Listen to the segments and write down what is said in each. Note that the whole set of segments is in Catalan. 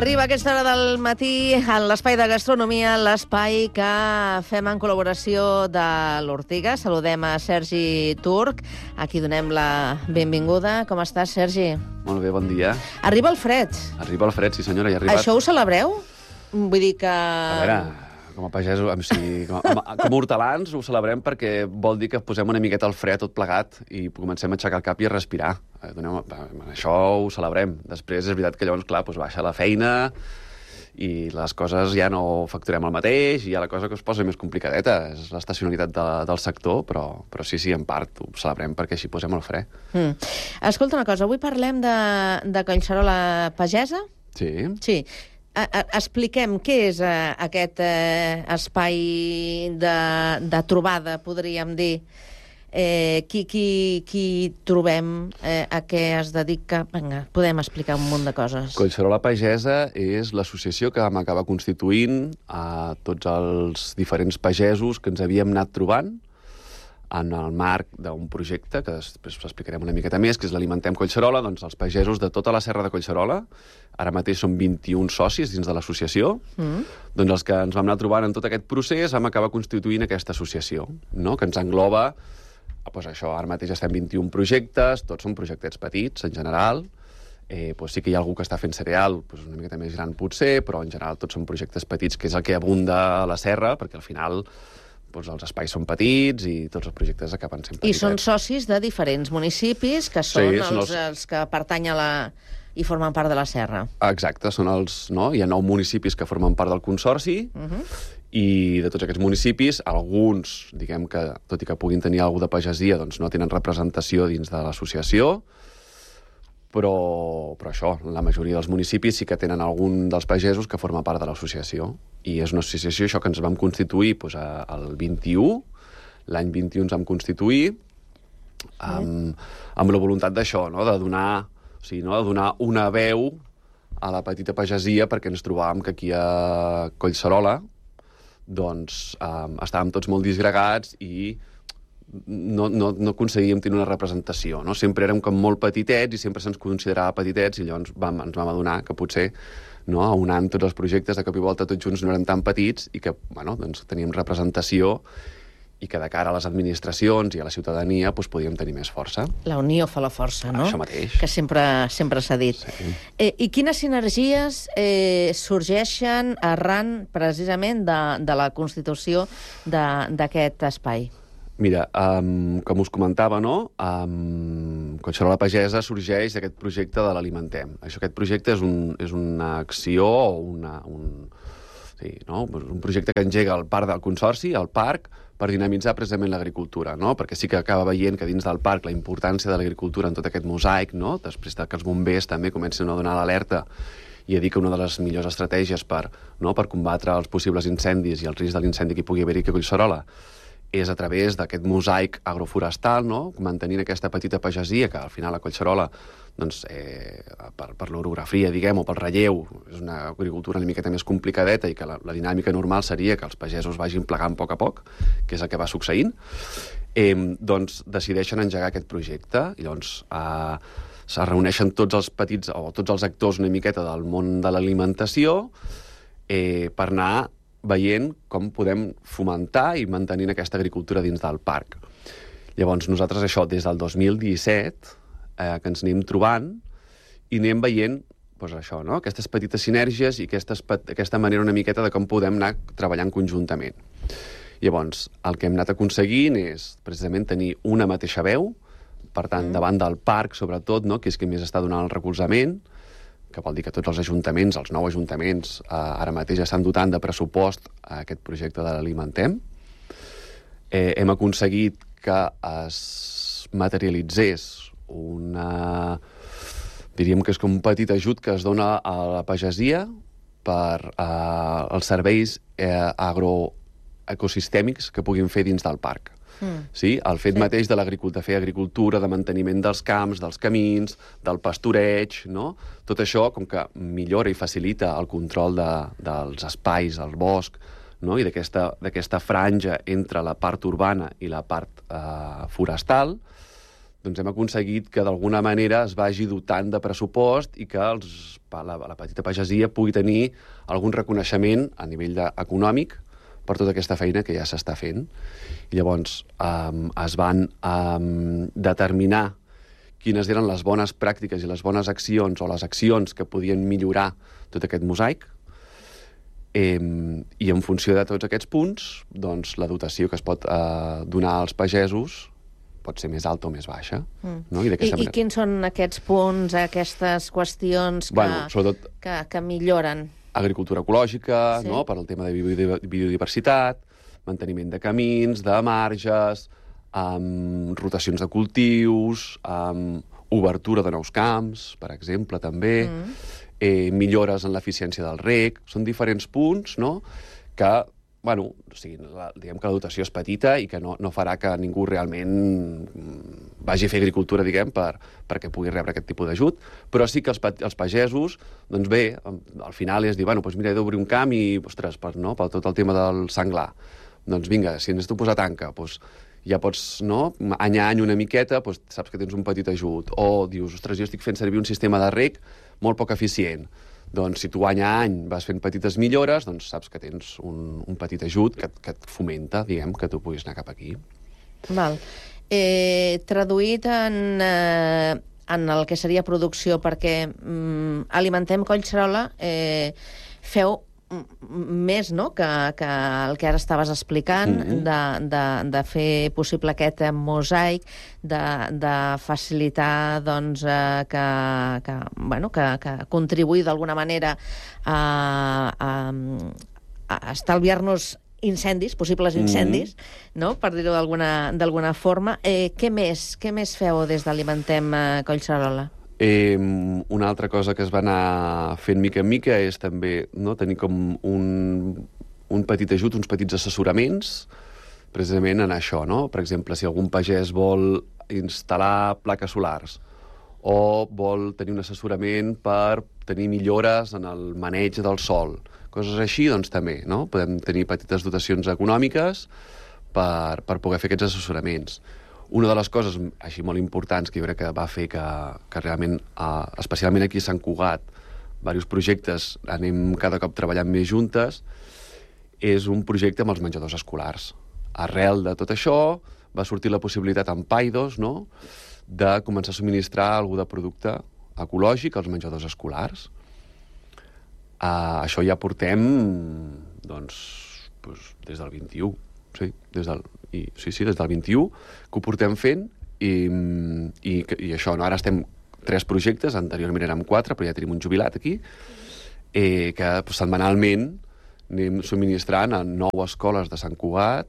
Arriba a aquesta hora del matí en l'espai de gastronomia, l'espai que fem en col·laboració de l'Ortiga. Saludem a Sergi Turc, a qui donem la benvinguda. Com estàs, Sergi? Molt bé, bon dia. Arriba el fred. Arriba el fred, sí senyora, ja ha arribat. Això ho celebreu? Vull dir que... A veure, com a pagesos, com a hortelans ho celebrem perquè vol dir que posem una miqueta al fred tot plegat i comencem a aixecar el cap i a respirar. Això ho celebrem. Després és veritat que llavors, clar, baixa la feina i les coses ja no facturem el mateix i ja la cosa que es posa més complicadeta. És l'estacionalitat del sector, però sí, en part ho celebrem perquè així posem el fre. Escolta una cosa, avui parlem de Collserola Pagesa? Sí. Sí. Expliquem què és aquest espai de trobada, podríem dir. Qui trobem, a què es dedica... Vinga, podem explicar un munt de coses. Collserola Pagesa és l'associació que vam acabar constituint a tots els diferents pagesos que ens havíem anat trobant en el marc d'un projecte, que després explicarem una miqueta més, que és l'Alimentem Collserola. Doncs els pagesos de tota la serra de Collserola, ara mateix són 21 socis dins de l'associació, doncs els que ens vam anar trobant en tot aquest procés vam acabar constituint aquesta associació, no? Que ens engloba, doncs això, ara mateix estem 21 projectes, tots són projectets petits, en general. Sí que hi ha algú que està fent cereal, una miqueta més gran potser, però en general tots són projectes petits, que és el que abunda a la serra, perquè al final els espais són petits i tots els projectes acaben sent petits. I són socis de diferents municipis, que són els que pertanyen i formen part de la serra. Exacte, són els... Hi ha 9 municipis que formen part del consorci, i de tots aquests municipis, alguns, diguem que, tot i que puguin tenir alguna de pagesia, doncs no tenen representació dins de l'associació, però això, la majoria dels municipis sí que tenen algun dels pagesos que forma part de l'associació. I és una associació, això, que ens vam constituir el 21, l'any 21 ens vam constituir, amb la voluntat d'això, de donar una veu a la petita pagesia, perquè ens trobàvem que aquí a Collserola doncs estàvem tots molt disgregats i no aconseguíem tenir una representació, no? Sempre érem com molt petitets i sempre se'ns considerava petitets i llavors ens vam adonar que potser aunant tots els projectes de cop i volta tots junts no eren tan petits i que doncs teníem representació i que de cara a les administracions i a la ciutadania podíem tenir més força. La unió fa la força, no? Això mateix. Que sempre s'ha dit. Sí. I quines sinergies sorgeixen arran precisament de la constitució d'aquest espai? Mira, com us comentava, Collserola Pagesa sorgeix d'aquest projecte de l'Alimentem. Aquest projecte és una acció o un projecte que engega el parc del Consorci, el parc, per dinamitzar precisament l'agricultura, perquè sí que acaba veient que dins del parc la importància de l'agricultura en tot aquest mosaic, després que els bombers també comencen a donar l'alerta i a dir que una de les millors estratègies per combatre els possibles incendis i el risc de l'incendi que hi pugui haver-hi a Collserola és a través d'aquest mosaic agroforestal, mantenint aquesta petita pagesia que al final a Collserola, per l'orografia, diguem, o pel relleu, és una agricultura una miqueta més complicadeta i que la dinàmica normal seria que els pagesos vagin plegant a poc, que és el que va succeint, doncs decideixen engegar aquest projecte i llavors se reuneixen tots els petits o tots els actors una miqueta del món de l'alimentació per anar veient com podem fomentar i mantenir aquesta agricultura dins del parc. Llavors, nosaltres això, des del 2017, que ens anem trobant i anem veient aquestes petites sinergies i aquesta manera una miqueta de com podem anar treballant conjuntament. Llavors, el que hem anat aconseguint és precisament tenir una mateixa veu, per tant, davant del parc, sobretot, que és qui més està donant el recolzament, que vol dir que tots els ajuntaments, els 9 ajuntaments, ara mateix estan dotant de pressupost a aquest projecte de l'Alimentem. Hem aconseguit que es materialitzés diríem que és com un petit ajut que es dona a la pagesia per els serveis agroecosistèmics que puguin fer dins del parc. Sí? El fet mateix de fer agricultura, de manteniment dels camps, dels camins, del pastureig, tot això com que millora i facilita el control dels espais, el bosc, i d'aquesta franja entre la part urbana i la part forestal, doncs hem aconseguit que d'alguna manera es vagi dotant de pressupost i que la petita pagesia pugui tenir algun reconeixement a nivell econòmic per tota aquesta feina que ja s'està fent. I llavors es van determinar quines eren les bones pràctiques i les bones accions o les accions que podien millorar tot aquest mosaic, i en funció de tots aquests punts, doncs la dotació que es pot donar als pagesos pot ser més alta o més baixa. No? I quins són aquests punts, aquestes qüestions que milloren? Agricultura ecològica, no? Per al tema de biodiversitat, manteniment de camins, de marges, rotacions de cultius, obertura de nous camps, per exemple, també, millores en l'eficiència del reg. Són diferents punts, no?, que, bueno, o sigui, diguem que la dotació és petita i que no farà que ningú realment vagi a fer agricultura, diguem, perquè pugui rebre aquest tipus d'ajut, però sí que els pagesos, doncs bé, al final és dir, bueno, doncs mira, he d'obrir un camp i, ostres, per tot el tema del senglar, doncs vinga, si necessito posar tanca, doncs ja pots, no?, any a any una miqueta, doncs saps que tens un petit ajut. O dius, ostres, jo estic fent servir un sistema de reg molt poc eficient. Doncs si tu any a any vas fent petites millores, doncs saps que tens un petit ajut que et fomenta, diguem, que tu puguis anar cap aquí. Val. Traduït en el que seria producció, perquè Alimentem Collserola feu més, no?, que el que ara estaves explicant, de fer possible aquest mosaic, de facilitar doncs, que contribuir d'alguna manera a estalviar-nos incendis, possibles incendis, no?, per dir-ho d'alguna forma. Què més feu des d'Alimentem Collserola? Una altra cosa que es va anar fent mica en mica és també tenir com un petit ajut, uns petits assessoraments, precisament en això, no? Per exemple, si algun pagès vol instal·lar plaques solars o vol tenir un assessorament per tenir millores en el maneig del sòl, coses així, doncs també, no? Podem tenir petites dotacions econòmiques per poder fer aquests assessoraments. Una de les coses així molt importants que jo crec que va fer que realment, especialment aquí a Sant Cugat, diversos projectes anem cada cop treballant més juntes, és un projecte amb els menjadors escolars. Arrel de tot això va sortir la possibilitat amb Paidos, no?, de començar a subministrar algú de producte ecològic als menjadors escolars. Això ja portem, doncs, des del 21. Sí, des del 21, que ho portem fent, i això, no? Ara estem 3 projectes, anteriorment érem 4, però ja tenim un jubilat aquí, que setmanalment anem subministrant a 9 escoles de Sant Cugat,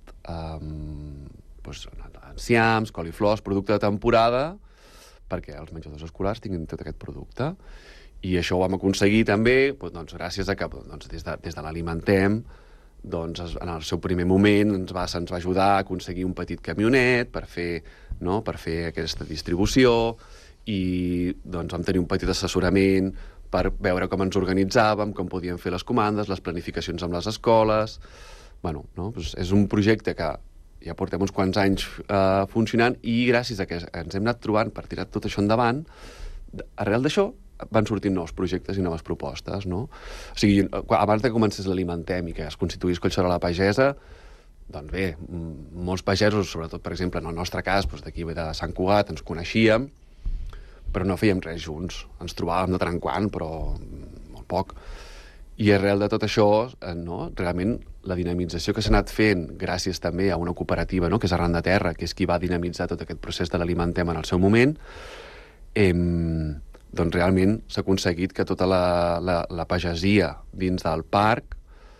enciams, coliflors, producte de temporada, perquè els menjadors escolars tinguin tot aquest producte. I això ho vam aconseguir també, gràcies a que des de l'Alimentem, en el seu primer moment ens va ajudar a aconseguir un petit camionet per fer aquesta distribució, i vam tenir un petit assessorament per veure com ens organitzàvem, com podíem fer les comandes, les planificacions amb les escoles. És un projecte que ja portem uns quants anys funcionant, i gràcies a que ens hem anat trobant per tirar tot això endavant, arrel d'això van sortint nous projectes i noves propostes, no? O sigui, abans de començar l'Alimentem i que es constituís Collserola Pagesa, doncs bé, molts pagesos, sobretot, per exemple, en el nostre cas, d'aquí de Sant Cugat, ens coneixíem, però no fèiem res junts. Ens trobàvem de tant en quant, però molt poc. I arrel de tot això, realment, la dinamització que s'ha anat fent, gràcies també a una cooperativa, que és Arran de Terra, que és qui va dinamitzar tot aquest procés de l'Alimentem en el seu moment, doncs realment s'ha aconseguit que tota la pagesia dins del parc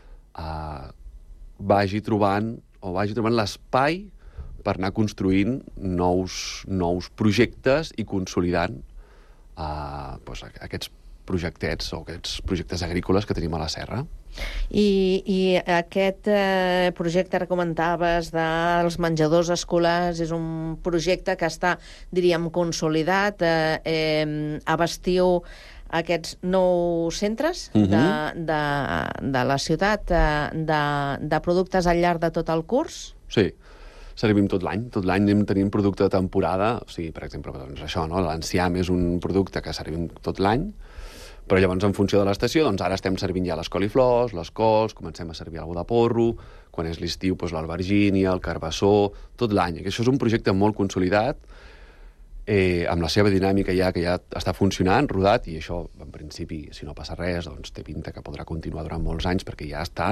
vagi trobant l'espai per anar construint nous projectes i consolidant aquests projectets o aquests projectes agrícoles que tenim a la serra. I aquest projecte que comentaves dels menjadors escolars és un projecte que està, diríem, consolidat. Abastiu aquests 9 centres de la ciutat de productes al llarg de tot el curs? Sí. servim tot l'any anem tenint producte de temporada, o sigui, per exemple, doncs això, no? L'enciam és un producte que servim tot l'any, però llavors, en funció de l'estació, doncs ara estem servint ja les coliflors, les cols, comencem a servir alguna de porro, quan és l'estiu, doncs l'albergínia, el carbassó, tot l'any. Això és un projecte molt consolidat, amb la seva dinàmica que ja està funcionant, rodat, i això, en principi, si no passa res, doncs té pinta que podrà continuar durant molts anys, perquè ja està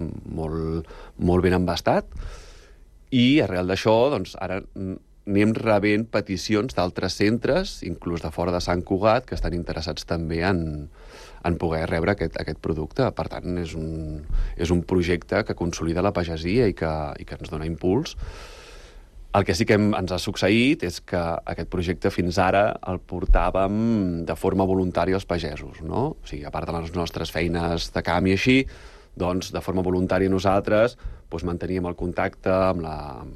molt ben embastat, i arrel d'això, doncs, ara anem rebent peticions d'altres centres, inclús de fora de Sant Cugat, que estan interessats també en poder rebre aquest producte. Per tant, és un projecte que consolida la pagesia i que ens dona impuls. El que sí que ens ha succeït és que aquest projecte fins ara el portàvem de forma voluntària als pagesos, no? O sigui, a part de les nostres feines de camp i així, doncs, de forma voluntària nosaltres manteníem el contacte amb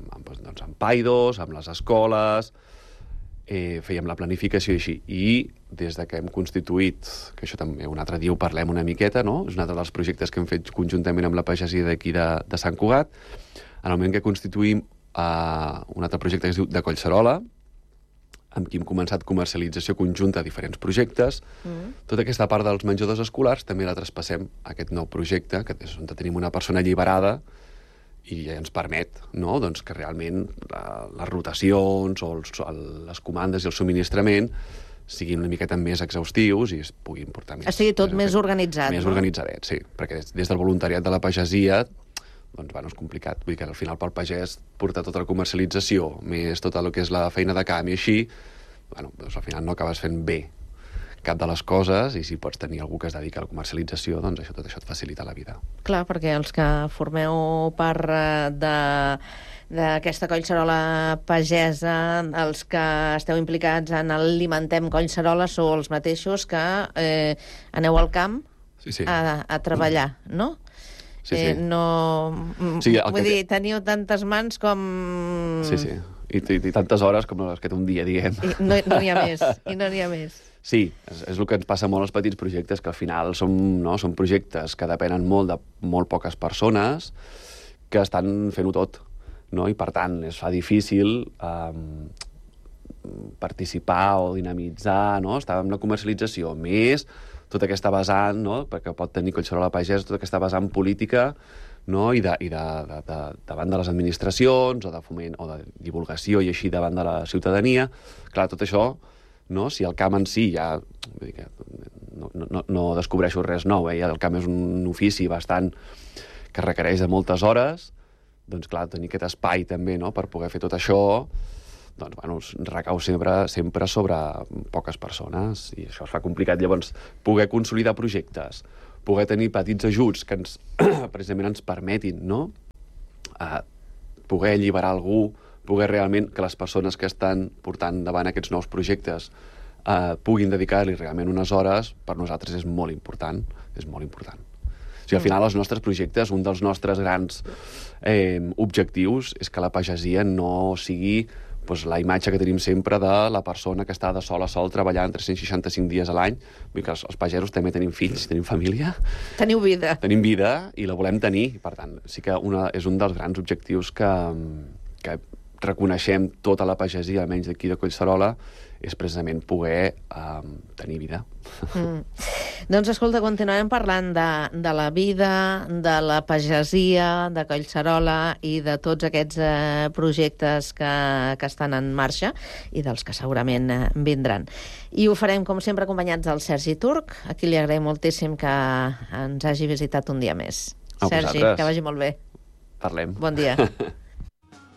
paidos, amb les escoles, fèiem la planificació i així. I des que hem constituït, que això també un altre dia ho parlem una miqueta, no? És un altre dels projectes que hem fet conjuntament amb la pagesia d'aquí de Sant Cugat, en el moment que constituïm un altre projecte que es diu de Collserola, amb qui hem començat comercialització conjunta de diferents projectes. Tota aquesta part dels menjadors escolars també la traspassem a aquest nou projecte, que és on tenim una persona alliberada i ens permet, no?, doncs, que realment les rotacions o les comandes i el subministrament siguin una miqueta més exhaustius i es puguin portar més... Estigui tot més organitzat, Més organitzadet, sí. Perquè des del voluntariat de la pagesia, doncs, bueno, és complicat. Vull dir que al final pel pagès portar tota la comercialització, més tot el que és la feina de camp i així, bueno, doncs al final no acabes fent bé cap de les coses, i si pots tenir algú que es dedica a la comercialització, doncs tot això et facilita la vida. Clar, perquè els que formeu part d'aquesta Collserola pagesa, els que esteu implicats en l'Alimentem Collserola, sou els mateixos que aneu al camp a treballar, no? Sí. Vull dir, teniu tantes mans com... Sí. I tantes hores com les que té un dia, diguem. No n'hi ha més. Sí, és el que ens passa molt als petits projectes, que al final són projectes que depenen molt de molt poques persones que estan fent-ho tot, no? I per tant es fa difícil participar o dinamitzar, no? Estar en la comercialització, més tota aquesta vessant, no?, perquè pot tenir Collserola Pagès, tota aquesta vessant política, no?, i davant de les administracions o de foment o de divulgació i així davant de la ciutadania. Clar, tot això, no?, si el camp en si ja... Vull dir que no descobreixo res nou, el camp és un ofici bastant que requereix de moltes hores, doncs clar, tenir aquest espai també, no?, per poder fer tot això, doncs, bueno, recau sempre sobre poques persones, i això es fa complicat. Llavors, poder consolidar projectes, poder tenir petits ajuts que precisament ens permetin, no?, poder alliberar algú, poder realment que les persones que estan portant davant aquests nous projectes puguin dedicar-li realment unes hores, per nosaltres és molt important, és molt important. O sigui, al final, els nostres projectes, un dels nostres grans objectius és que la pagesia no sigui la imatge que tenim sempre de la persona que està de sol a sol treballant 365 dies a l'any. Vull dir que els pagesos també tenim fills, tenim família. Teniu vida. Tenim vida i la volem tenir. Per tant, sí que és un dels grans objectius que reconeixem tota la pagesia, almenys d'aquí de Collserola, és precisament poder tenir vida. Doncs, escolta, continuarem parlant de la vida, de la pagesia, de Collserola i de tots aquests projectes que estan en marxa i dels que segurament vindran. I ho farem, com sempre, acompanyats del Sergi Turc, a qui li agraïm moltíssim que ens hagi visitat un dia més. Sergi, que vagi molt bé. Parlem. Bon dia.